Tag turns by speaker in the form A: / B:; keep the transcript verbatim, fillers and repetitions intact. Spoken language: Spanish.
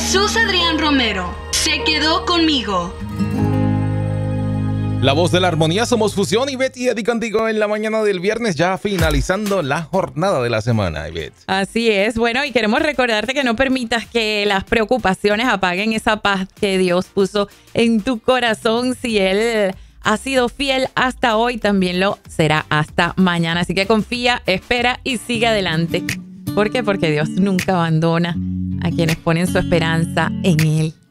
A: Jesús Adrián Romero se quedó conmigo.
B: La voz de la armonía, somos Fusión. Ivette y Eddie contigo en la mañana del viernes, ya finalizando la jornada de la semana, Ivette.
C: Así es. Bueno, y queremos recordarte que no permitas que las preocupaciones apaguen esa paz que Dios puso en tu corazón. Si Él ha sido fiel hasta hoy, también lo será hasta mañana. Así que confía, espera y sigue adelante. ¿Por qué? Porque Dios nunca abandona a quienes ponen su esperanza en Él.